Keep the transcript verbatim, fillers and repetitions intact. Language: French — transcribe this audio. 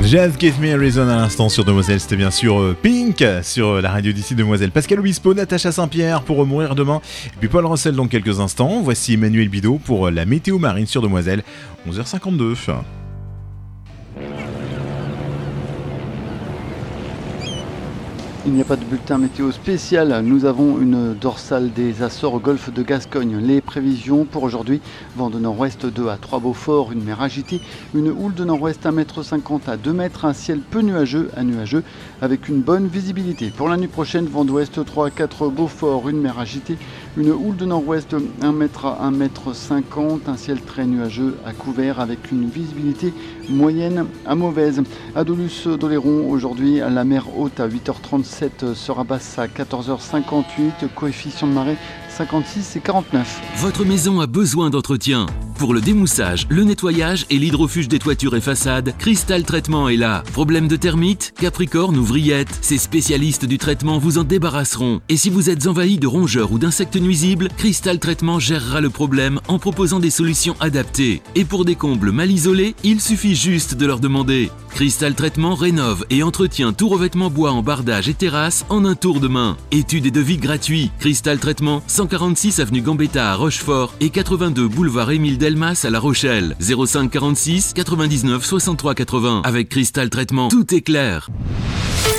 Just Give Me a Reason à l'instant sur Demoiselle, c'était bien sûr euh, Pink sur la radio d'ici Demoiselle. Pascal Obispo, Natacha Saint-Pierre pour Mourir demain, et puis Paul Russell dans quelques instants. Voici Emmanuel Bidot pour la météo marine sur Demoiselle, onze heures cinquante-deux. Il n'y a pas de bulletin météo spécial, nous avons une dorsale des Açores au golfe de Gascogne. Les prévisions pour aujourd'hui, vent de nord-ouest deux à trois Beaufort, une mer agitée, une houle de nord-ouest un mètre cinquante à deux mètres, un ciel peu nuageux à nuageux avec une bonne visibilité. Pour la nuit prochaine, vent d'ouest trois à quatre Beaufort, une mer agitée, une houle de nord-ouest un mètre à un mètre cinquante, un ciel très nuageux à couvert avec une visibilité moyenne à mauvaise. À Doluce-d'Oléron, aujourd'hui, la mer haute à huit heures trente-sept sera basse à quatorze heures cinquante-huit, coefficient de marée cinquante-six et quarante-neuf. Votre maison a besoin d'entretien. Pour le démoussage, le nettoyage et l'hydrofuge des toitures et façades, Cristal Traitement est là. Problème de termites, capricorne ou vrillettes, ces spécialistes du traitement vous en débarrasseront. Et si vous êtes envahi de rongeurs ou d'insectes nuisibles, Cristal Traitement gérera le problème en proposant des solutions adaptées. Et pour des combles mal isolés, il suffit juste de leur demander. Cristal Traitement rénove et entretient tout revêtement bois en bardage et terrasse en un tour de main. Études et devis gratuits. Cristal Traitement, cent quarante-six avenue Gambetta à Rochefort et quatre-vingt-deux boulevard Émile Delmas à La Rochelle. zéro cinq quarante-six quatre-vingt-dix-neuf soixante-trois quatre-vingts. Avec Cristal Traitement, tout est clair.